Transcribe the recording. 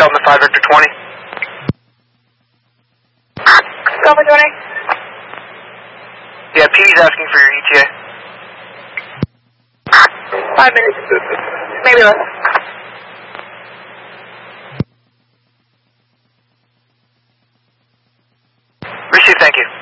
Delta 5 Victor 20. Delta 20. Yeah, PD's asking for your ETA. 5 minutes. Maybe less. Receive, thank you.